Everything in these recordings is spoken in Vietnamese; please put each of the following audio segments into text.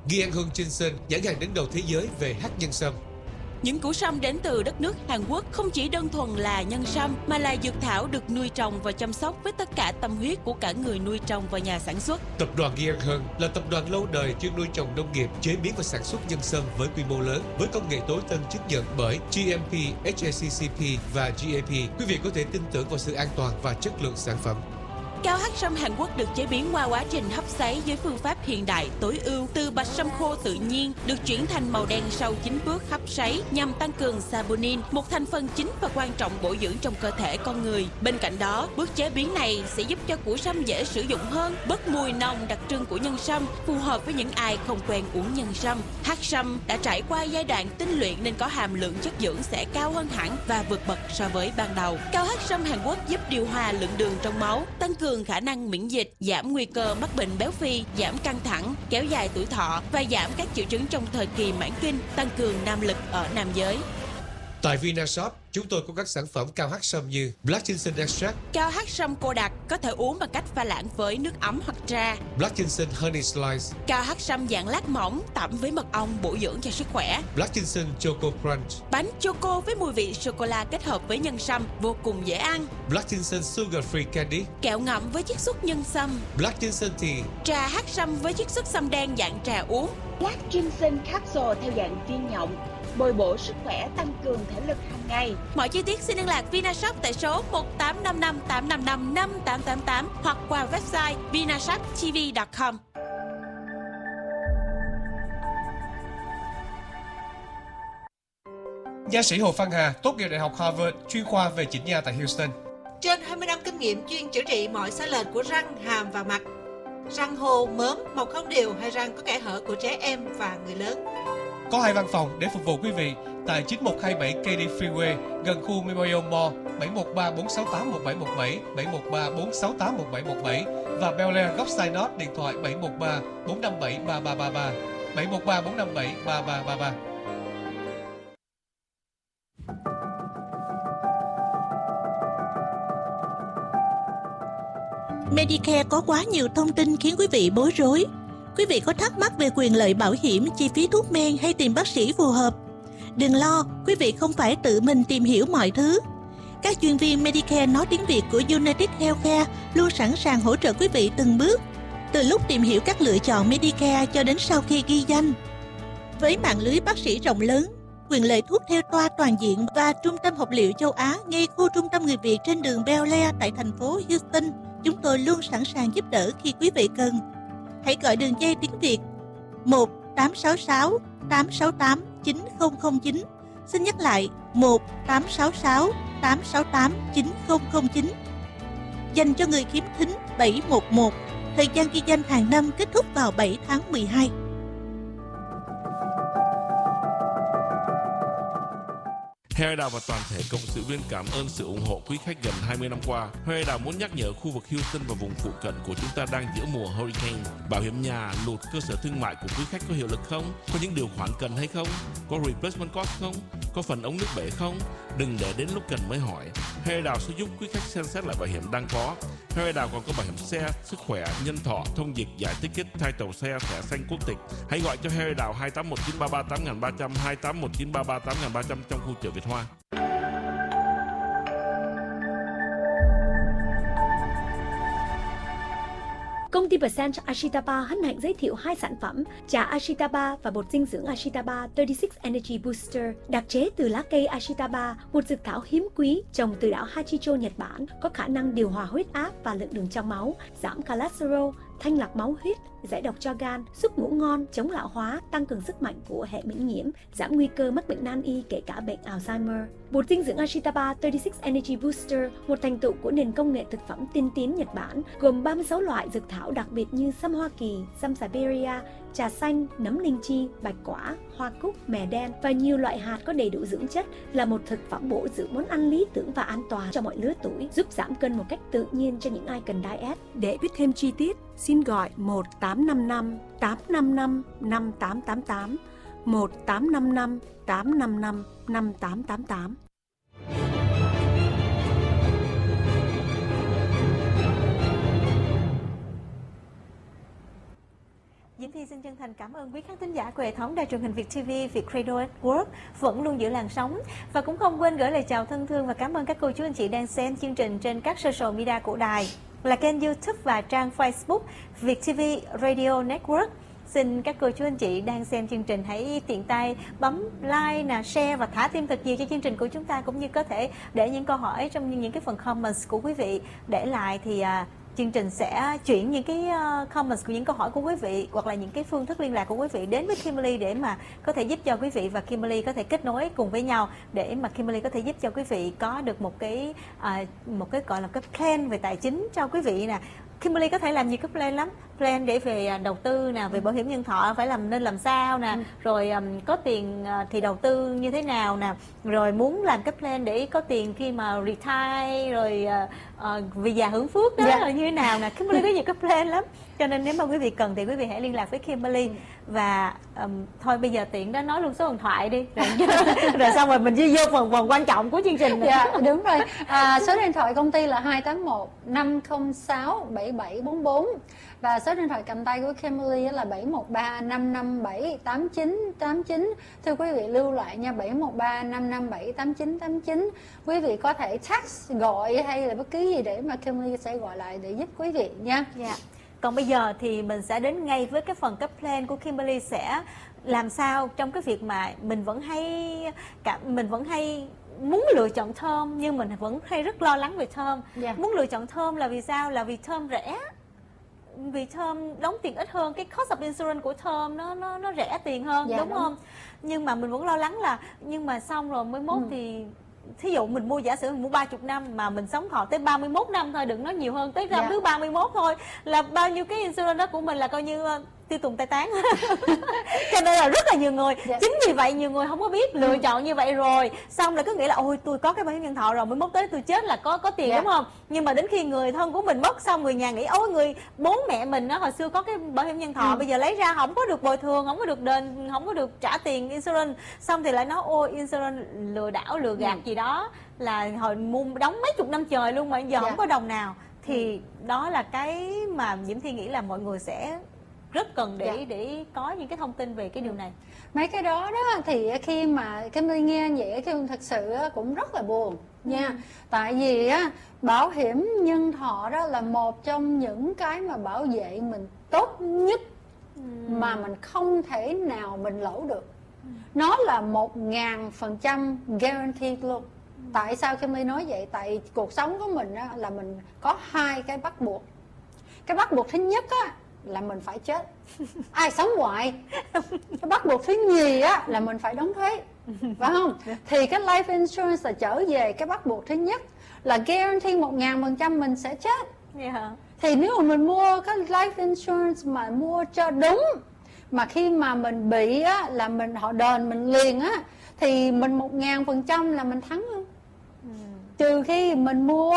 Giang Johnson, nhãn hàng đứng đầu thế giới về hắc nhân sâm. Những củ sâm đến từ đất nước Hàn Quốc không chỉ đơn thuần là nhân sâm mà là dược thảo được nuôi trồng và chăm sóc với tất cả tâm huyết của cả người nuôi trồng và nhà sản xuất. Tập đoàn Giang là tập đoàn lâu đời chuyên nuôi trồng nông nghiệp, chế biến và sản xuất nhân sâm với quy mô lớn, với công nghệ tối tân chứng nhận bởi GMP, HACCP và GAP. Quý vị có thể tin tưởng vào sự an toàn và chất lượng sản phẩm. Cao hắc sâm Hàn Quốc được chế biến qua quá trình hấp sấy với phương pháp hiện đại tối ưu từ bạch sâm khô tự nhiên được chuyển thành màu đen sau 9 bước hấp sấy nhằm tăng cường saponin, một thành phần chính và quan trọng bổ dưỡng trong cơ thể con người. Bên cạnh đó, bước chế biến này sẽ giúp cho củ sâm dễ sử dụng hơn, bớt mùi nồng đặc trưng của nhân sâm, phù hợp với những ai không quen uống nhân sâm. Hắc sâm đã trải qua giai đoạn tinh luyện nên có hàm lượng chất dưỡng sẽ cao hơn hẳn và vượt bậc so với ban đầu. Cao hắc sâm Hàn Quốc giúp điều hòa lượng đường trong máu, tăng cường khả năng miễn dịch, giảm nguy cơ mắc bệnh béo phì, giảm căng thẳng, kéo dài tuổi thọ và giảm các triệu chứng trong thời kỳ mãn kinh, tăng cường nam lực ở nam giới. Tại Vinashop, chúng tôi có các sản phẩm cao hắc sâm như Black Ginseng Extract, cao hắc sâm cô đặc có thể uống bằng cách pha loãng với nước ấm hoặc trà, Black Ginseng Honey Slice, cao hắc sâm dạng lát mỏng tẩm với mật ong bổ dưỡng cho sức khỏe, Black Ginseng Choco Crunch, bánh choco với mùi vị sô cô la kết hợp với nhân sâm vô cùng dễ ăn, Black Ginseng Sugar Free Candy, kẹo ngậm với chiết xuất nhân sâm, Black Ginseng Tea, trà hắc sâm với chiết xuất sâm đen dạng trà uống, Black Ginseng Capsule theo dạng viên nhộng, bồi bổ sức khỏe, tăng cường thể lực hàng ngày. Mọi chi tiết xin liên lạc Vinashop tại số 1855 855 5888 hoặc qua website vinashoptv.com. Nha sĩ Hồ Phan Hà, tốt nghiệp Đại học Harvard, chuyên khoa về chỉnh nha tại Houston. Trên 20 năm kinh nghiệm chuyên chữa trị mọi sai lệch của răng, hàm và mặt. Răng hô, mớm, mọc không đều hay răng có kẽ hở của trẻ em và người lớn. Có 2 văn phòng để phục vụ quý vị tại 9127 KD Freeway gần khu Memorial Mall, 713-468-1717, 713-468-1717 và Bel Air góc Synod điện thoại 713-457-3333, 713-457-3333. Medicare có quá nhiều thông tin khiến quý vị bối rối. Quý vị có thắc mắc về quyền lợi bảo hiểm, chi phí thuốc men hay tìm bác sĩ phù hợp? Đừng lo, quý vị không phải tự mình tìm hiểu mọi thứ. Các chuyên viên Medicare nói tiếng Việt của United Healthcare luôn sẵn sàng hỗ trợ quý vị từng bước, từ lúc tìm hiểu các lựa chọn Medicare cho đến sau khi ghi danh. Với mạng lưới bác sĩ rộng lớn, quyền lợi thuốc theo toa toàn diện và trung tâm học liệu châu Á ngay khu trung tâm người Việt trên đường Bel Air tại thành phố Houston, chúng tôi luôn sẵn sàng giúp đỡ khi quý vị cần. Hãy gọi đường dây tiếng Việt 1-866-868-9009. Xin nhắc lại 1-866-868-9009. Dành cho người khiếm thính 711. Thời gian ghi danh hàng năm kết thúc vào 7 tháng 12. Harry Đào và toàn thể cộng sự viên cảm ơn sự ủng hộ quý khách gần 20 năm qua. Harry Đào muốn nhắc nhở khu vực Houston và vùng phụ cận của chúng ta đang giữa mùa hurricane. Bảo hiểm nhà, lụt, cơ sở thương mại của quý khách có hiệu lực không? Có những điều khoản cần hay không? Có replacement cost không? Có phần ống nước bể không? Đừng để đến lúc cần mới hỏi. Harry Đào sẽ giúp quý khách xem xét lại bảo hiểm đang có. Harry Đào còn có bảo hiểm xe, sức khỏe, nhân thọ, thông dịch, giải ticket, title xe, thẻ xanh quốc tịch. Hãy gọi cho Harry Đào 2819338300, 2819338300 trong khu chợ Việt Hoa. Công ty Percent Ashitaba hân hạnh giới thiệu 2 sản phẩm trà Ashitaba và bột dinh dưỡng Ashitaba 36 Energy Booster, đặc chế từ lá cây Ashitaba, một dược thảo hiếm quý trồng từ đảo Hachicho, Nhật Bản, có khả năng điều hòa huyết áp và lượng đường trong máu, giảm cholesterol, thanh lọc máu huyết, giải độc cho gan, giúp ngủ ngon, chống lão hóa, tăng cường sức mạnh của hệ miễn nhiễm, giảm nguy cơ mắc bệnh nan y kể cả bệnh Alzheimer. Bột dinh dưỡng Ashitaba 36 Energy Booster, một thành tựu của nền công nghệ thực phẩm tiên tiến Nhật Bản, gồm 36 loại dược thảo đặc biệt như sâm Hoa Kỳ, sâm Siberia, trà xanh, nấm linh chi, bạch quả, hoa cúc, mè đen và nhiều loại hạt có đầy đủ dưỡng chất, là một thực phẩm bổ dưỡng món ăn lý tưởng và an toàn cho mọi lứa tuổi, giúp giảm cân một cách tự nhiên cho những ai cần diet. Để biết thêm chi tiết, xin gọi 1855 855 5888, 1855 855 5888. Diễm Thi xin chân thành cảm ơn quý khán thính giả của hệ thống đài truyền hình Việt TV, Việt Radio Network vẫn luôn giữ làn sóng, và cũng không quên gửi lời chào thân thương và cảm ơn các cô chú anh chị đang xem chương trình trên các social media của đài là kênh YouTube và trang Facebook Việt TV Radio Network. Xin các cô chú anh chị đang xem chương trình hãy tiện tay bấm like, share và thả tim thật nhiều cho chương trình của chúng ta, cũng như có thể để những câu hỏi trong những cái phần comments của quý vị để lại, thì chương trình sẽ chuyển những cái comments của những câu hỏi của quý vị hoặc là những cái phương thức liên lạc của quý vị đến với Kimberly để mà có thể giúp cho quý vị và Kimberly có thể kết nối cùng với nhau, để mà Kimberly có thể giúp cho quý vị có được một cái gọi là cái plan về tài chính cho quý vị nè. Kimberly có thể làm nhiều cái plan lắm, plan để về đầu tư nè, về bảo hiểm nhân thọ phải nên làm sao nè, rồi có tiền thì đầu tư như thế nào nè, rồi muốn làm cái plan để có tiền khi mà retire, rồi vì già hưởng phước đó là như thế nào nè. Kimberly có nhiều cái plan lắm, cho nên nếu mà quý vị cần thì quý vị hãy liên lạc với Kimberly. Và thôi bây giờ tiện đó nói luôn số điện thoại đi rồi xong rồi mình đi vô phần quan trọng của chương trình. Dạ đúng rồi. Số điện thoại công ty là 281 506 7744 và số điện thoại cầm tay của Kimberly là 713 557 8989. Thưa quý vị lưu lại nha, 713 557 8989. Quý vị có thể text, gọi hay là bất cứ gì để mà Kimberly sẽ gọi lại để giúp quý vị nha. Dạ. Còn bây giờ thì mình sẽ đến ngay với cái phần cấp plan của Kimberly sẽ làm sao trong cái việc mà mình vẫn hay muốn lựa chọn term, nhưng mình vẫn hay rất lo lắng về term. Muốn lựa chọn term là vì sao? Là vì term rẻ, vì term đóng tiền ít hơn, cái cost of insurance của term nó rẻ tiền hơn, đúng không? Nhưng mà mình vẫn lo lắng là nhưng mà xong rồi mới mốt thì thí dụ mình mua, giả sử mình mua 30 năm mà mình sống thọ tới 31 năm thôi, đừng nói nhiều hơn, tới năm thứ 31 thôi là bao nhiêu cái insurance đó của mình là coi như tiêu tùng tay tán. Cho nên là rất là nhiều người, chính vì vậy nhiều người không có biết lựa chọn như vậy, rồi xong là cứ nghĩ là ôi tôi có cái bảo hiểm nhân thọ rồi, mới mốt tới tôi chết là có tiền, đúng không? Nhưng mà đến khi người thân của mình mất, xong người nhà nghĩ ôi bố mẹ mình đó hồi xưa có cái bảo hiểm nhân thọ, bây giờ lấy ra không có được bồi thường, không có được đền, không có được trả tiền insurance, xong thì lại nói ôi insurance lừa đảo lừa gạt gì đó, là hồi mua đóng mấy chục năm trời luôn mà giờ không có đồng nào. Thì đó là cái mà Diễm Thi nghĩ là mọi người sẽ rất cần để có những cái thông tin về cái điều này. Mấy cái đó thì khi mà Kimberly nghe vậy thì thật sự cũng rất là buồn nha. Tại vì bảo hiểm nhân thọ đó là một trong những cái mà bảo vệ mình tốt nhất mà mình không thể nào mình lỗ được. Nó là 1000% guaranteed luôn. Tại sao Kimberly nói vậy? Tại cuộc sống của mình là mình có hai cái bắt buộc. Cái bắt buộc thứ nhất là mình phải chết, ai sống hoài. Cái bắt buộc thứ nhì là mình phải đóng thuế, phải không? Thì cái life insurance là trở về cái bắt buộc thứ nhất là guarantee 1000% mình sẽ chết. Thì nếu mà mình mua cái life insurance mà mua cho đúng, mà khi mà mình bị là họ đền mình liền thì mình 1000% là mình thắng luôn. Trừ khi mình mua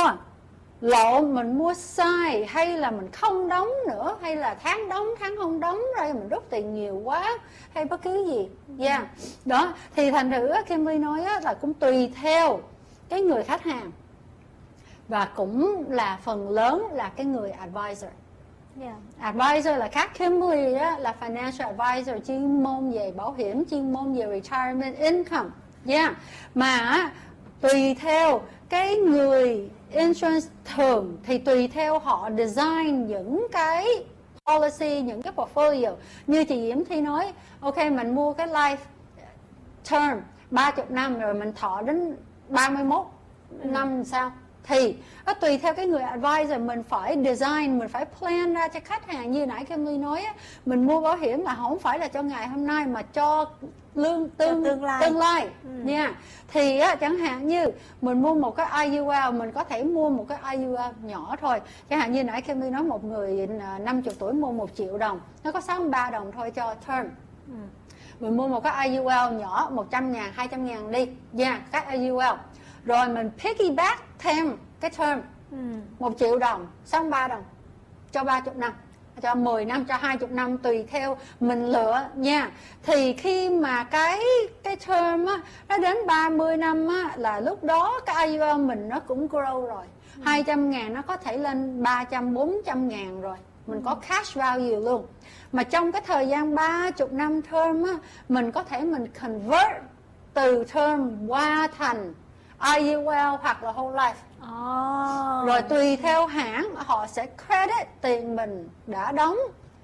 lộn, mình mua sai, hay là mình không đóng nữa, hay là tháng đóng tháng không đóng, rồi mình rút tiền nhiều quá, hay bất cứ gì. Đó, thì thành thử Kimberly nói là cũng tùy theo cái người khách hàng, và cũng là phần lớn là cái người advisor. Advisor là khác. Kimberly là financial advisor, chuyên môn về bảo hiểm, chuyên môn về retirement income. Mà tùy theo cái người insurance thường thì tùy theo họ design những cái policy, những cái portfolio. Như chị Diễm Thi nói, ok mình mua cái life term 30 năm rồi mình thọ đến 31 năm sao, thì tùy theo cái người advisor mình phải design, mình phải plan ra cho khách hàng. Như nãy Kimberly nói mình mua bảo hiểm là không phải là cho ngày hôm nay mà cho tương lai nha. Thì chẳng hạn như mình mua một cái IUL, mình có thể mua một cái IUL nhỏ thôi. Chẳng hạn như nãy Kimberly nói một người 50 tuổi mua 1 triệu đồng, nó có 63 đồng thôi cho term. Mình mua một cái IUL nhỏ 100.000, 200.000 đi các IUL. Rồi mình piggyback thêm cái term 1 triệu đồng, 63 đồng cho 30 năm, cho 10 năm, cho 20 năm, tùy theo mình lựa nha. Thì khi mà cái term nó đến 30 năm là lúc đó cái IUL mình nó cũng grow rồi. 200.000 nó có thể lên 300, 400.000 rồi mình có cash value luôn. Mà trong cái thời gian 30 năm term á, mình có thể mình convert từ term qua thành IUL hoặc là whole life. Rồi tùy theo hãng họ sẽ credit tiền mình đã đóng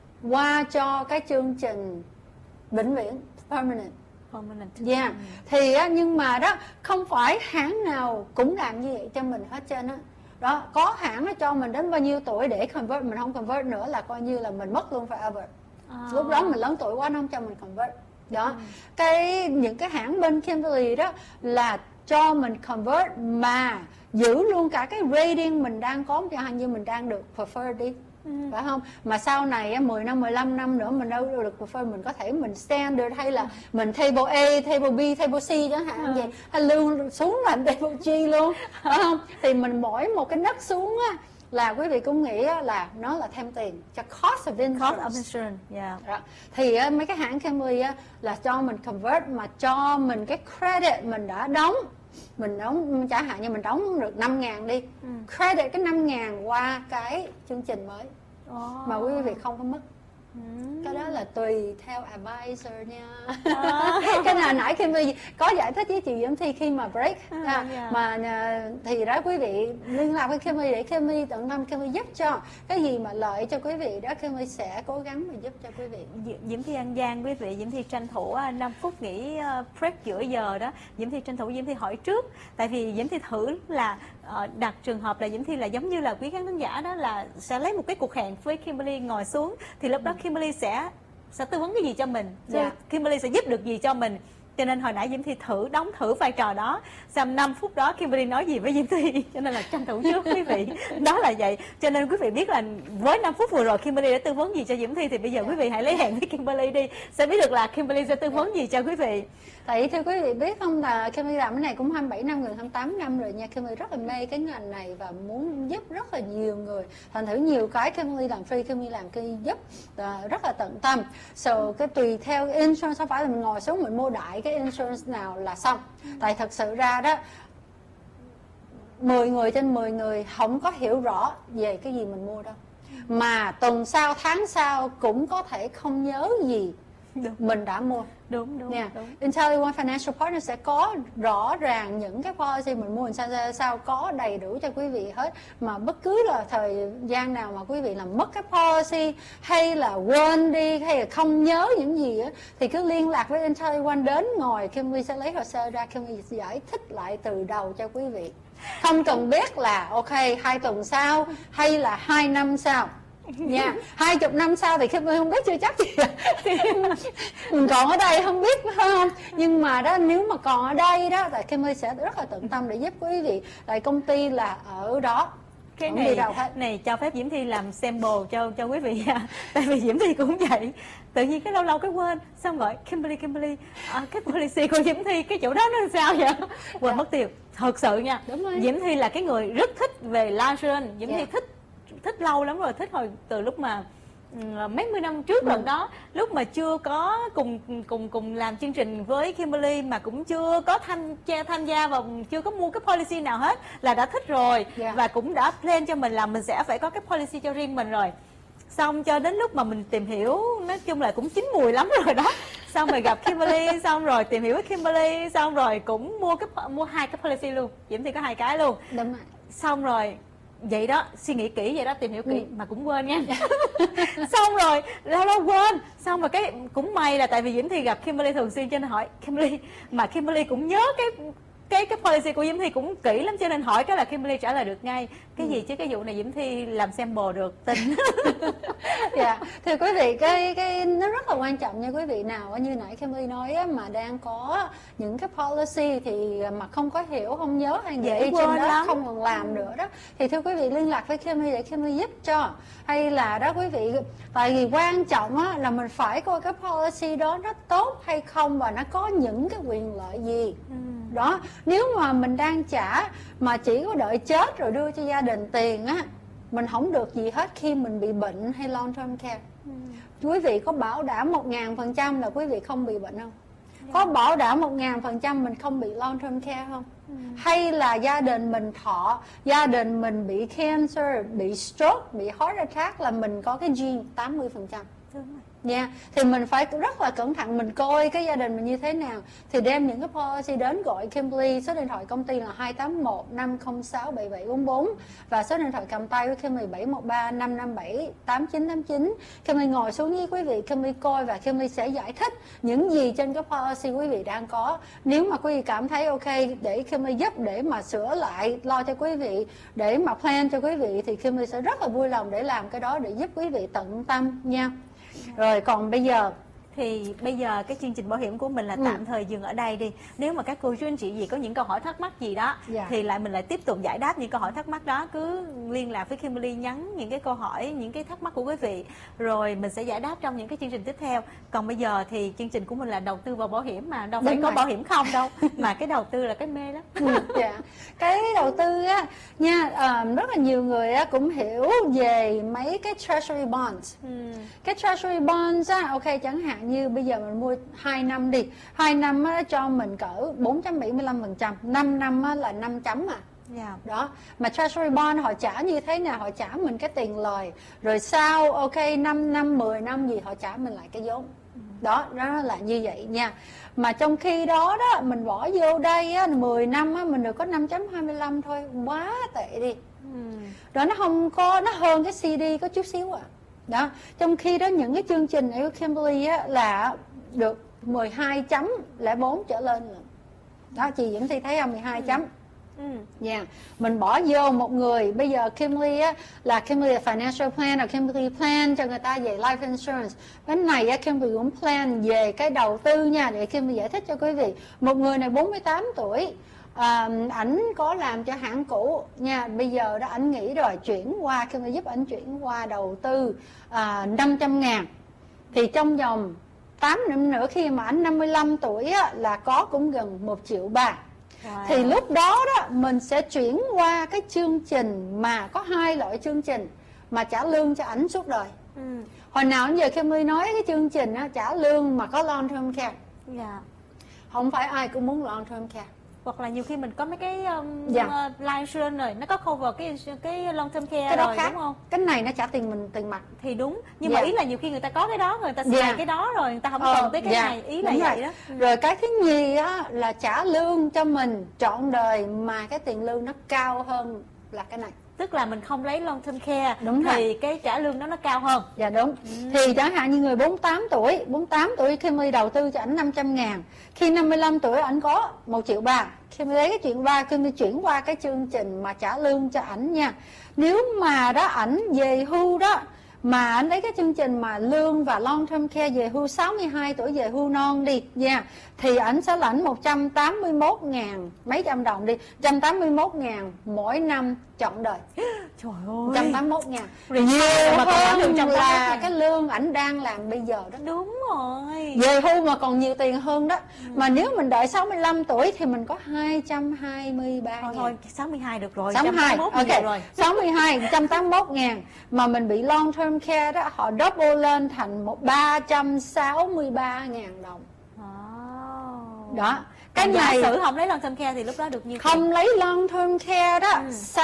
qua cho cái chương trình vĩnh viễn permanent. Yeah. Thì nhưng mà đó không phải hãng nào cũng làm như vậy cho mình hết trơn á. Đó, có hãng nó cho mình đến bao nhiêu tuổi để convert, mình không convert nữa là coi như là mình mất luôn forever. Lúc đó mình lớn tuổi quá nó không cho mình convert. Đó. Những cái hãng bên Kimberly đó là cho mình convert mà giữ luôn cả cái rating mình đang có, chẳng hạn như mình đang được preferred đi. Phải không? Mà sau này 10 năm, 15 năm nữa mình đâu được prefer, mình có thể mình standard hay là mình table A, table B, table C chẳng hạn vậy, hay luôn xuống làm table G luôn, phải không? Thì mình mỗi một cái nấc xuống á là quý vị cũng nghĩ là nó là thêm tiền cho cost of insurance. Đó. Thì mấy cái hãng Kimberly là cho mình convert mà cho mình cái credit mình đã đóng. Mình đóng chẳng hạn như mình đóng được 5.000 đi, credit cái 5.000 qua cái chương trình mới mà quý vị không có mất. Cái đó là tùy theo advisor nha. Cái nào nãy Kimmy có giải thích với chị Diễm Thi khi mà break mà thì đó quý vị liên lạc với Kimmy để Kimmy tận tâm Kimmy giúp cho cái gì mà lợi cho quý vị đó, Kimmy sẽ cố gắng mà giúp cho quý vị. Diễm Thi An Giang quý vị, Diễm Thi tranh thủ 5 phút nghỉ break giữa giờ đó, Diễm Thi tranh thủ Diễm Thi hỏi trước, tại vì Diễm Thi thử là đặt trường hợp là Diễm Thi là giống như là quý khán thính giả đó là sẽ lấy một cái cuộc hẹn với Kimberly ngồi xuống, thì lúc đó Kimberly sẽ tư vấn cái gì cho mình, Kimberly sẽ giúp được gì cho mình. Cho nên hồi nãy Diễm Thi đóng thử vai trò đó, sau 5 phút đó Kimberly nói gì với Diễm Thi, cho nên là tranh thủ trước quý vị. Đó là vậy. Cho nên quý vị biết là với 5 phút vừa rồi Kimberly đã tư vấn gì cho Diễm Thi, thì bây giờ quý vị hãy lấy hẹn với Kimberly đi, sẽ biết được là Kimberly sẽ tư vấn gì cho quý vị. Tại thưa quý vị biết không, là Kimberly làm cái này cũng 27 năm, gần 28 năm rồi nha. Kimberly rất là mê cái ngành này và muốn giúp rất là nhiều người. Thành thử nhiều cái Kimberly làm free, Kimberly làm cái giúp rất là tận tâm. So cái tùy theo insurance, không phải là mình ngồi xuống mình mua đại cái insurance nào là xong. Tại thật sự ra đó 10 người trên 10 người không có hiểu rõ về cái gì mình mua đâu. Mà tuần sau, tháng sau cũng có thể không nhớ gì mình đã mua. Đúng. Intelli-One Financial Partners sẽ có rõ ràng những cái policy mình mua sao có đầy đủ cho quý vị hết. Mà bất cứ là thời gian nào mà quý vị làm mất cái policy hay là quên đi hay là không nhớ những gì á, thì cứ liên lạc với Intelli-One, đến ngồi Kimberly sẽ lấy hồ sơ ra, Kimberly giải thích lại từ đầu cho quý vị. Không cần biết là ok 2 tuần sau hay là 2 năm sau nha, 20 năm sau thì Kimberly không biết, chưa chắc gì mình còn ở đây không biết, phải không? Nhưng mà đó, nếu mà còn ở đây đó, thì Kimberly sẽ rất là tận tâm để giúp quý vị. Tại công ty là ở đó, cái này cho phép Diễm Thi làm sample cho quý vị nha. Tại vì Diễm Thi cũng vậy, tự nhiên cái lâu cái quên, xong gọi Kimberly cái policy của Diễm Thi cái chỗ đó nó sao vậy, quên mất tiêu. Thật sự nha, Diễm Thi là cái người rất thích về life insurance. Diễm Thi thích lâu lắm rồi, thích hồi từ lúc mà mấy mươi năm trước lần đó, lúc mà chưa có cùng làm chương trình với Kimberly, mà cũng chưa có tham gia và chưa có mua cái policy nào hết là đã thích rồi. Và cũng đã plan cho mình là mình sẽ phải có cái policy cho riêng mình rồi. Xong cho đến lúc mà mình tìm hiểu, nói chung là cũng chín mùi lắm rồi đó, xong rồi gặp Kimberly, xong rồi tìm hiểu với Kimberly, xong rồi cũng mua 2 cái policy luôn. Diễm Thi có 2 cái luôn. Đúng rồi. Xong rồi vậy đó, suy nghĩ kỹ vậy đó, tìm hiểu kỹ mà cũng quên nha. Xong rồi lâu quên, xong rồi cái cũng may là tại vì Diễm Thi gặp Kimberly thường xuyên cho nên hỏi Kimberly, mà Kimberly cũng nhớ cái policy của Diễm Thi cũng kỹ lắm, cho nên hỏi cái là Kimberly trả lời được ngay. Cái gì chứ cái vụ này Diễm Thi làm sample được tin. Thưa quý vị, cái nó rất là quan trọng nha quý vị. Nào như nãy Kimberly nói á, mà đang có những cái policy thì mà không có hiểu, không nhớ hay dễ quên đó lắm, không còn làm nữa đó, thì thưa quý vị liên lạc với Kimberly để Kimberly giúp cho. Hay là đó quý vị, tại vì quan trọng á là mình phải coi cái policy đó nó tốt hay không và nó có những cái quyền lợi gì. Đó, nếu mà mình đang trả mà chỉ có đợi chết rồi đưa cho gia đình tiền á, mình không được gì hết khi mình bị bệnh hay long term care. Quý vị có bảo đảm 1000% là quý vị không bị bệnh không? Có bảo đảm 1000% mình không bị long term care không? Hay là gia đình mình thọ, gia đình mình bị cancer, bị stroke, bị heart attack là mình có cái gene 80%. Đúng rồi. Nha, thì mình phải rất là cẩn thận, mình coi cái gia đình mình như thế nào thì đem những cái policy đến gọi Kimberly. Số điện thoại công ty là 281-506-7744 và số điện thoại cầm tay của Kimberly 713-557-8989. Kimberly ngồi xuống với quý vị, Kimberly coi và Kimberly sẽ giải thích những gì trên cái policy quý vị đang có. Nếu mà quý vị cảm thấy ok để Kimberly giúp để mà sửa lại, lo cho quý vị, để mà plan cho quý vị thì Kimberly sẽ rất là vui lòng để làm cái đó để giúp quý vị tận tâm nha. Rồi còn bây giờ thì bây giờ cái chương trình bảo hiểm của mình là tạm thời dừng ở đây đi. Nếu mà các cô chú anh chị gì có những câu hỏi thắc mắc gì đó thì mình lại tiếp tục giải đáp những câu hỏi thắc mắc đó. Cứ liên lạc với Kimberly, nhắn những cái câu hỏi, những cái thắc mắc của quý vị, rồi mình sẽ giải đáp trong những cái chương trình tiếp theo. Còn bây giờ thì chương trình của mình là đầu tư vào bảo hiểm mà, đâu phải có bảo hiểm không đâu, mà cái đầu tư là cái mê lắm. Cái đầu tư á nha, rất là nhiều người á cũng hiểu về mấy cái treasury bonds. Cái treasury bonds á, ok, chẳng hạn như bây giờ mình mua 2 năm đi, 2 năm á, cho mình cỡ 4.75%, 5 năm á, là 5 chấm à. Đó, mà treasury bond họ trả như thế nào, họ trả mình cái tiền lời, rồi sau ok 5 năm 10 năm gì họ trả mình lại cái vốn. Đó, nó là như vậy nha. Mà trong khi đó đó mình bỏ vô đây á, 10 năm á, mình được có 5.25 thôi, quá tệ đi. Đó, nó không có, nó hơn cái CD có chút xíu à. Đó, trong khi đó những cái chương trình của Kimberly á, là được 12.04 trở lên rồi. Đó, chị Diễm Thi thấy không, 12 chấm. Mình bỏ vô một người, bây giờ Kimberly á, là Kimberly Financial Plan, là Kimberly Plan cho người ta về Life Insurance. Cái này á, Kimberly cũng plan về cái đầu tư nha, để Kimberly giải thích cho quý vị. Một người này 48 tuổi, ảnh có làm cho hãng cũ nha, bây giờ đó ảnh nghỉ rồi, chuyển qua, Kimberly giúp ảnh chuyển qua đầu tư 500.000. Thì trong vòng 8 năm nữa khi mà ảnh 55 tuổi á, là có cũng gần 1,3 triệu. Thì lúc đó đó mình sẽ chuyển qua cái chương trình mà có 2 loại chương trình mà trả lương cho ảnh suốt đời. Hồi nào đến giờ Kimberly nói cái chương trình á, trả lương mà có long term care. Không phải ai cũng muốn long term care. Hoặc là nhiều khi mình có mấy cái life insurance rồi, nó có cover cái long term care cái đó rồi khác. đúng không? Cái này nó trả tiền mặt. Thì đúng, nhưng mà ý là nhiều khi người ta có cái đó rồi, người ta xài cái đó rồi, người ta không cần tới cái này, ý là vậy đó. Rồi cái thứ nhì á là trả lương cho mình trọn đời mà cái tiền lương nó cao hơn là cái này. Tức là mình không lấy long term care đúng thì rồi. cái trả lương nó cao hơn. Dạ đúng. Thì chẳng hạn như người 48 tuổi Kimberly đầu tư cho ảnh 500.000. Khi 55 tuổi ảnh có 1,3 triệu. Kimberly lấy cái chuyện 3, Kimberly chuyển qua cái chương trình mà trả lương cho ảnh nha. Nếu mà đó ảnh về hưu đó, mà anh lấy cái chương trình mà lương và long term care về hưu 62 tuổi về hưu non đi nha, thì ảnh sẽ lãnh 181.000 mấy trăm đồng đi, 181.000 mỗi năm trọn đời. Trời ơi, 181.000 nhiều mà hơn là cái lương ảnh đang làm bây giờ đó. Đúng rồi. Về hưu mà còn nhiều tiền hơn đó. Mà nếu mình đợi 65 tuổi thì mình có 223.000. Thôi 62 được rồi, 62, 181 ok, rồi. 62, 181.000. Mà mình bị long term care đó, họ double lên thành 363.000 đồng. Đó. Cái này sử không lấy long term care thì lúc đó được nhiêu? Không lấy long term care đó,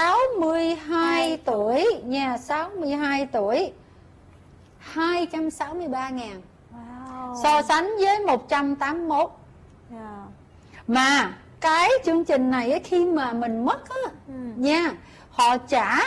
62 tuổi nha, 62 tuổi 263.000. So sánh với 181. Mà cái chương trình này khi mà mình mất á nha, họ trả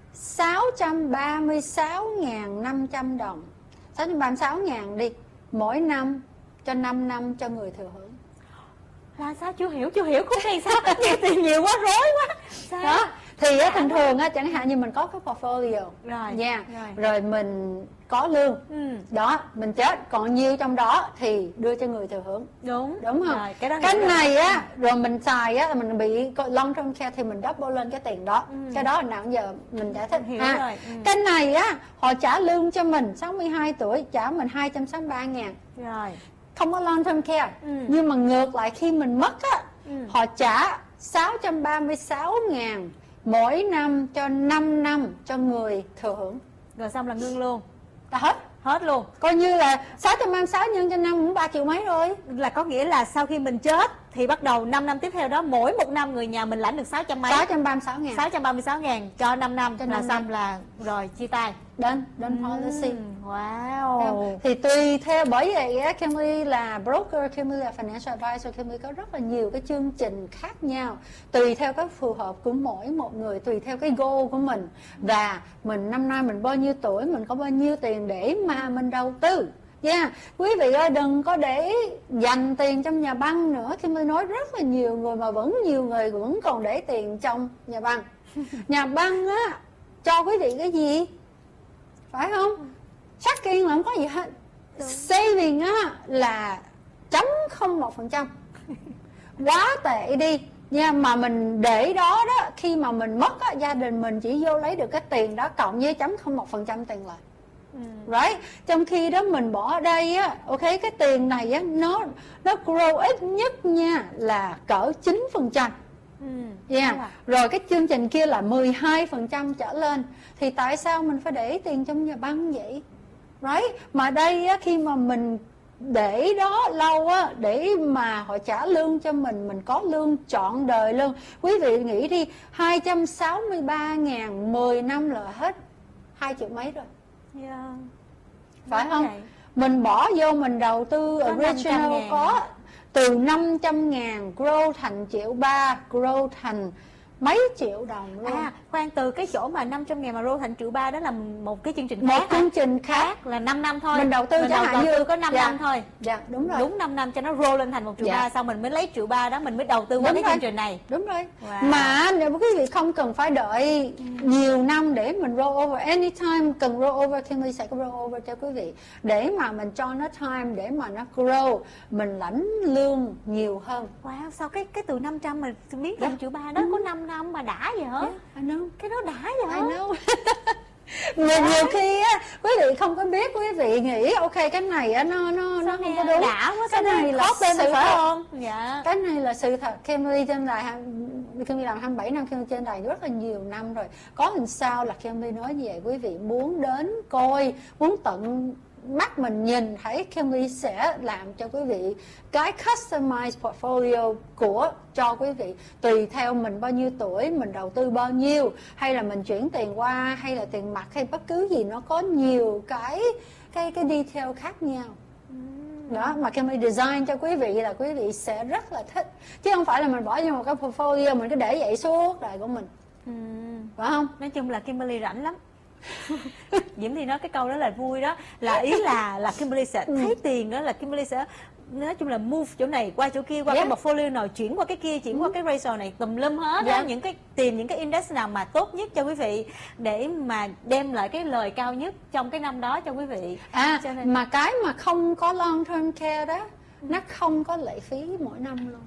636.500 đồng. 636.000 đi mỗi năm cho 5 năm cho người thừa hưởng. Là sao? Chưa hiểu khúc này sao? Nhiều tiền nhiều quá, rối quá. Sao? Đó, thì thường thường á, chẳng hạn như mình có cái portfolio nha, rồi mình có lương đó, mình chết còn nhiêu trong đó thì đưa cho người thừa hưởng. Đúng không? Rồi, cái này á, rồi mình xài á, mình bị long term care thì mình double lên cái tiền đó. Cái đó nào giờ mình giải thích ha. Cái này á, họ trả lương cho mình 62 tuổi trả mình 263.000 rồi, không có long term care. Nhưng mà ngược lại khi mình mất á, họ trả 636.000 mỗi năm cho 5 năm cho người thừa hưởng. Rồi xong là ngưng luôn. Ta hết. Hết luôn. Coi như là 636 nhân cho năm cũng 3 triệu mấy rồi. Là có nghĩa là sau khi mình chết thì bắt đầu 5 năm tiếp theo đó, mỗi một năm người nhà mình lãnh được 600 mấy. 636.000. 636.000 cho 5 năm cho là 5 xong năm. là rồi chia tay. Done policy. Wow. Thì tùy theo, bởi vậy á, Kimberly là broker, Kimberly là financial advisor, Kimberly có rất là nhiều cái chương trình khác nhau tùy theo cái phù hợp của mỗi một người, tùy theo cái goal của mình, và mình năm nay mình bao nhiêu tuổi, mình có bao nhiêu tiền để mà mình đầu tư. Quý vị ơi, đừng có để dành tiền trong nhà băng nữa. Kimberly nói rất là nhiều người mà nhiều người vẫn còn để tiền trong nhà băng. Nhà băng á cho quý vị cái gì, phải không? Checking là không có gì hết. Saving á là 0.01%. Quá tệ đi nha, mà mình để đó đó, khi mà mình mất á, gia đình mình chỉ vô lấy được cái tiền đó cộng với 0.01% tiền lại. Right? Trong khi đó mình bỏ ở đây á, ok, cái tiền này á, nó grow ít nhất nha là cỡ 9%. Rồi cái chương trình kia là 12% trở lên. Thì tại sao mình phải để tiền trong nhà băng vậy? Right? Mà đây á, khi mà mình để đó lâu á, để mà họ trả lương cho mình có lương trọn đời luôn. Quý vị nghĩ đi, 263.000 10 năm là hết 2 triệu mấy rồi. Phải không? Vậy. Mình bỏ vô mình đầu tư original có từ 500.000 grow thành 1.300.000, grow thành mấy triệu đồng luôn. Khoan, từ cái chỗ mà 500.000 mà grow thành 1.300.000 đó là một cái chương trình khác. Một chương trình khác là 5 năm thôi. Mình đầu tư chẳng hạn như có 5 năm thôi. Dạ, đúng rồi. Đúng 5 năm cho nó grow lên thành 1.300.000, xong mình mới lấy 1.300.000 đó mình mới đầu tư vào cái chương trình này. Đúng rồi. Mà nếu quý vị không cần phải đợi nhiều năm để mình roll over, anytime cần roll over, Kimberly sẽ có roll over cho quý vị để mà mình cho nó time để mà nó grow, mình lãnh lương nhiều hơn. Wow, sao cái từ 500 mà biến thành 1.300.000 đó có 5 năm mà đã vậy hả? I know. Cái đó đã vậy hả? I know. Nhiều khi á, quý vị không có biết, quý vị nghĩ ok cái này á nó không có đúng. Đã quá, cái này là sự thật, phải không? Dạ. Cái này là sự thật. Kimberly trên đài, Kimberly làm 27 năm, Kimberly trên đài rất là nhiều năm rồi. Có làm sao là Kimberly nói như vậy, quý vị muốn đến coi, muốn tận mắt mình nhìn thấy, Kimberly sẽ làm cho quý vị cái customized portfolio cho quý vị, tùy theo mình bao nhiêu tuổi, mình đầu tư bao nhiêu, hay là mình chuyển tiền qua, hay là tiền mặt, hay bất cứ gì, nó có nhiều cái detail khác nhau. Đó, mà Kimberly design cho quý vị là quý vị sẽ rất là thích, chứ không phải là mình bỏ vô một cái portfolio mình cứ để vậy suốt đời của mình. Phải không? Nói chung là Kimberly rảnh lắm. Diễm Thi nói cái câu đó là vui đó, là ý là Kimberly sẽ thấy tiền đó, là Kimberly sẽ nói chung là move chỗ này qua chỗ kia, qua cái portfolio nào chuyển qua cái kia, chuyển qua cái ratio này, tùm lum hết đó, tìm những cái index nào mà tốt nhất cho quý vị để mà đem lại cái lời cao nhất trong cái năm đó cho quý vị. Cho nên... mà cái mà không có long term care đó, nó không có lệ phí mỗi năm luôn.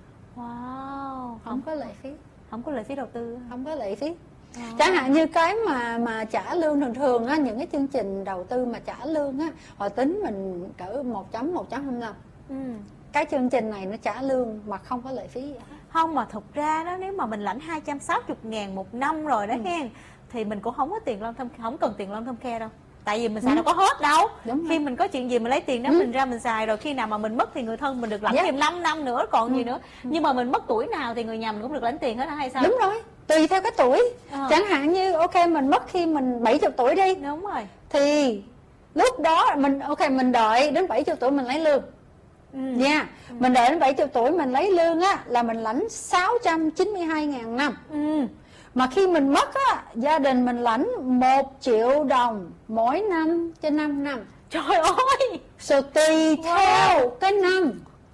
Wow, không có lệ phí, không có lệ phí đầu tư, không có lệ phí. Chẳng hạn như cái mà trả lương thường á, những cái chương trình đầu tư mà trả lương á, họ tính mình cỡ 1.125. Cái chương trình này nó trả lương mà không có lệ phí gì hết. Không, mà thực ra đó, nếu mà mình lãnh 260.000 một năm rồi đó hen, thì mình cũng không có tiền long term, không cần tiền long term care đâu. Tại vì mình xài đâu có hết đâu. Khi mình có chuyện gì mình lấy tiền đó mình ra mình xài, rồi khi nào mà mình mất thì người thân mình được lãnh thêm 5 năm nữa còn gì nữa. Nhưng mà mình mất tuổi nào thì người nhà mình cũng được lãnh tiền hết hay sao? Đúng rồi, tùy theo cái tuổi. Chẳng hạn như ok mình mất khi mình 70 tuổi đi. Đúng rồi. Thì lúc đó mình đợi đến 70 tuổi mình lấy lương. Mình đợi đến 70 tuổi mình lấy lương á là mình lãnh 692.000 năm. Mà khi mình mất á, gia đình mình lãnh 1 triệu đồng mỗi năm cho 5 năm. Trời ơi! Tùy theo cái năm.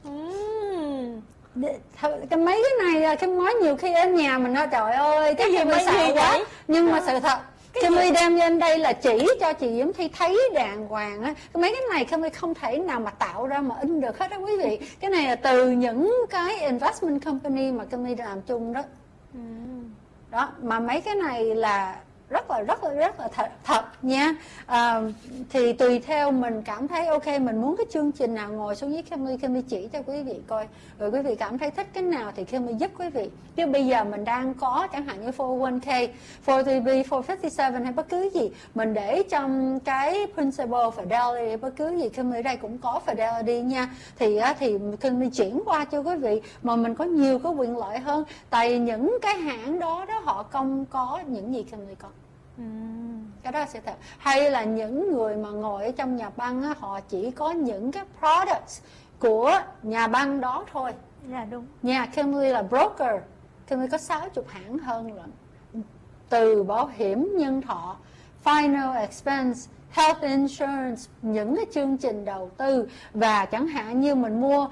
Cái mấy cái này là cái nói nhiều khi ở nhà mình nói trời ơi cái gì mà sợ quá. Nhưng mà sự thật Kimberly đem lên đây là chỉ cho chị Diễm Thi thấy đàng hoàng á. Mấy cái này Kimberly không thể nào mà tạo ra mà in được hết đó quý vị. Cái này là từ những cái investment company mà Kimberly làm chung đó. Đó, mà mấy cái này là rất là thật nha. Thì tùy theo mình cảm thấy ok, mình muốn cái chương trình nào ngồi xuống với Kimberly chỉ cho quý vị coi, rồi quý vị cảm thấy thích cái nào thì Kimberly giúp quý vị. Chứ bây giờ mình đang có chẳng hạn như 401k, 403b, 457 hay bất cứ gì mình để trong cái principal fidelity bất cứ gì, Kimberly đây cũng có fidelity nha, thì Kimberly chuyển qua cho quý vị mà mình có nhiều cái quyền lợi hơn, tại những cái hãng đó họ không có những gì Kimberly có. Cái đó sẽ thật. Hay là những người mà ngồi ở trong nhà băng á, họ chỉ có những cái products của nhà băng đó thôi. Dạ đúng. Nhà Kimberly là broker, Kimberly có 60 hãng hơn rồi. Từ bảo hiểm nhân thọ, final expense, health insurance, những cái chương trình đầu tư, và chẳng hạn như mình mua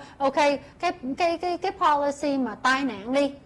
cái policy mà tai nạn đi,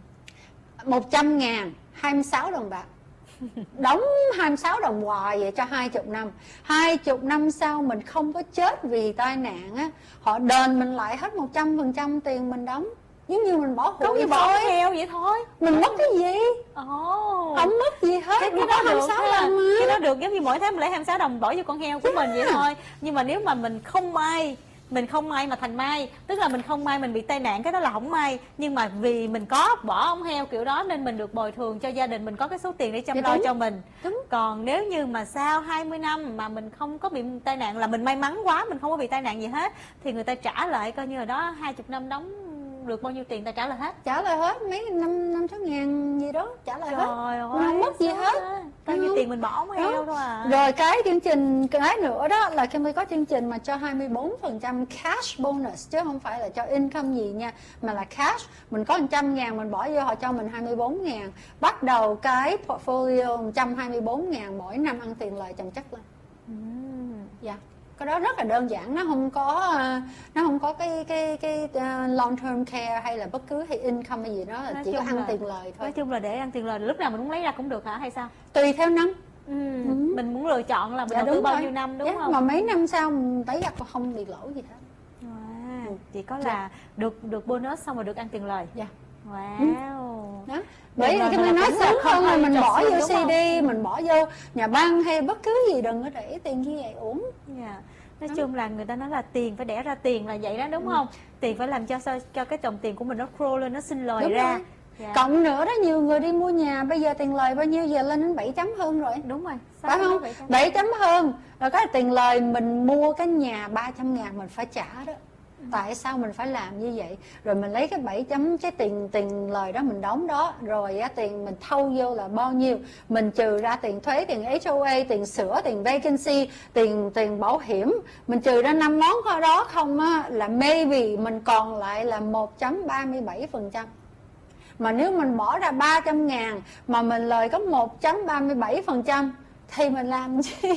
100.000 26 đồng bạc, đóng 26 đồng hoài vậy cho 20 năm. 20 năm sau mình không có chết vì tai nạn á, họ đền mình lại hết 100% tiền mình đóng. Giống như mình bỏ hụi như bỏ heo vậy thôi. Mình mất cái gì? Không mất gì hết. Cái đó được, cái đó được, giống như mỗi tháng mình lấy 26 đồng bỏ vô con heo của mình vậy thôi. Nhưng mà nếu mà mình không may mà thành may, tức là mình không may mình bị tai nạn, cái đó là không may, nhưng mà vì mình có bỏ ống heo kiểu đó nên mình được bồi thường cho gia đình, mình có cái số tiền để chăm lo cho mình. Còn nếu như mà sau 20 năm mà mình không có bị tai nạn, là mình may mắn quá, mình không có bị tai nạn gì hết, thì người ta trả lại coi như là đó 20 năm đóng được bao nhiêu tiền ta trả lại hết. Trả lại hết mấy 500 ngàn gì đó, trả lại hết. Trời ơi, không mất gì hết. Bao nhiêu tiền mình bỏ ống heo thôi à. Rồi cái chương trình cái nữa đó là Kimberly có chương trình mà cho 24% cash bonus, chứ không phải là cho income gì nha, mà là cash. Mình có 100.000 mình bỏ vô, họ cho mình 24.000. Bắt đầu cái portfolio 124.000 mỗi năm, ăn tiền lời chồng chất lên. Dạ. Cái đó rất là đơn giản, nó không có cái long term care hay là bất cứ hay income hay gì đó, là chỉ có ăn tiền lời thôi. Nói chung là để ăn tiền lời, lúc nào mình muốn lấy ra cũng được hả hay sao? Tùy theo năm. Mình muốn lựa chọn là mình đầu tư bao nhiêu năm, đúng không? Mà mấy năm sau mình thấy ra không bị lỗ gì hết. Chỉ có là được bonus xong rồi được ăn tiền lời. Dạ. Wow. Đó. Bởi vì cái nói sớm hơn là mình bỏ vô CD, mình bỏ vô nhà băng hay bất cứ gì, đừng có để tiền như vậy uổng. Nói chung là người ta nói là tiền phải đẻ ra tiền là vậy đó, đúng không? Tiền phải làm cho cái đồng tiền của mình nó grow lên, nó sinh lời đúng ra. Cộng nữa đó, nhiều người đi mua nhà bây giờ tiền lời bao nhiêu, giờ lên đến 7 chấm hơn rồi. Đúng rồi. Phải không? 7 chấm hơn. Rồi cái tiền lời mình mua cái nhà 300.000 mình phải trả đó. Tại sao mình phải làm như vậy? Rồi mình lấy cái 7 chấm cái tiền lời đó mình đóng đó, rồi tiền mình thâu vô là bao nhiêu, mình trừ ra tiền thuế, tiền HOA, tiền sữa, tiền vacancy, tiền bảo hiểm, mình trừ ra 5 món đó không á, là maybe mình còn lại là 1.37%. Mà nếu mình bỏ ra 300.000 mà mình lời có 1.37% thì mình làm gì?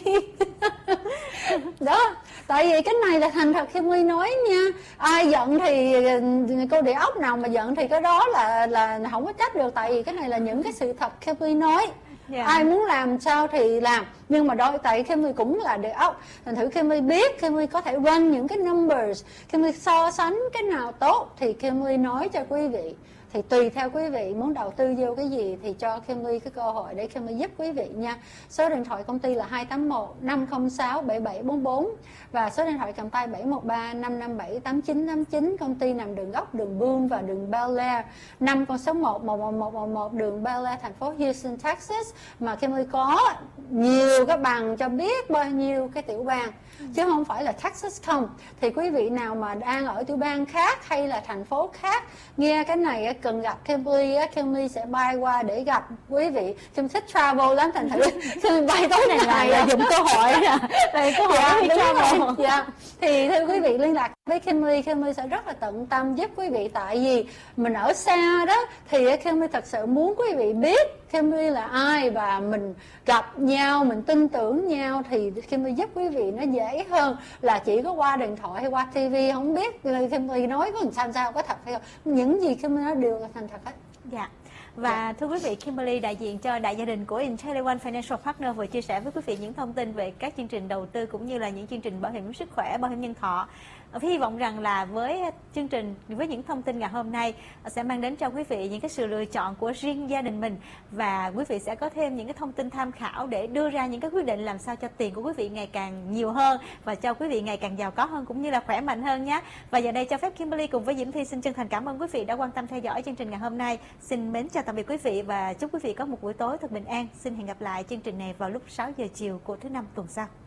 Đó, tại vì cái này là thành thật Kimberly nói nha. Ai giận thì cô địa ốc nào mà giận thì cái đó là không có trách được, tại vì cái này là những cái sự thật Kimberly nói. Ai muốn làm sao thì làm, nhưng mà tại Kimberly cũng là địa ốc, thành thử Kimberly biết, Kimberly có thể run những cái numbers, Kimberly so sánh cái nào tốt thì Kimberly nói cho quý vị. Thì tùy theo quý vị muốn đầu tư vô cái gì thì cho Kimberly cái cơ hội để Kimberly giúp quý vị nha. Số điện thoại công ty là 281-506-7744 và số điện thoại cầm tay 713-557-8989. Công ty nằm đường Góc, đường Boone và đường Bel Air, 5 con số 11111 đường Bel Air, thành phố Houston, Texas. Mà Kimberly có nhiều cái bằng cho biết bao nhiêu cái tiểu bang, chứ không phải là Texas không. Thì quý vị nào mà đang ở tiểu bang khác hay là thành phố khác nghe cái này cần gặp Kimberly, Kimberly sẽ bay qua để gặp quý vị. Kim thích travel lắm, thành thử Kimberly bay tối này là dùng cơ hội nè. Đây cơ hội travel. Dạ. Thì thưa quý vị liên lạc với Kimberly, Kimberly sẽ rất là tận tâm giúp quý vị, tại vì mình ở xa đó thì Kimberly thật sự muốn quý vị biết Kimberly là ai, và mình gặp nhau, mình tin tưởng nhau thì Kimberly giúp quý vị nó dễ hơn là chỉ có qua điện thoại hay qua TV. Không biết Kimberly nói có làm sao có thật hay không, những gì Kimberly nói đều là thành thật hết. Dạ. Và thưa quý vị, Kimberly đại diện cho đại gia đình của IntelliOne Financial Partner vừa chia sẻ với quý vị những thông tin về các chương trình đầu tư cũng như là những chương trình bảo hiểm sức khỏe, bảo hiểm nhân thọ. Hy vọng rằng là với chương trình, với những thông tin ngày hôm nay sẽ mang đến cho quý vị những cái sự lựa chọn của riêng gia đình mình, và quý vị sẽ có thêm những cái thông tin tham khảo để đưa ra những cái quyết định làm sao cho tiền của quý vị ngày càng nhiều hơn và cho quý vị ngày càng giàu có hơn cũng như là khỏe mạnh hơn nhé. Và giờ đây cho phép Kimberly cùng với Diễm Thi xin chân thành cảm ơn quý vị đã quan tâm theo dõi chương trình ngày hôm nay. Xin mến chào tạm biệt quý vị và chúc quý vị có một buổi tối thật bình an. Xin hẹn gặp lại chương trình này vào lúc 6 giờ chiều của thứ Năm tuần sau.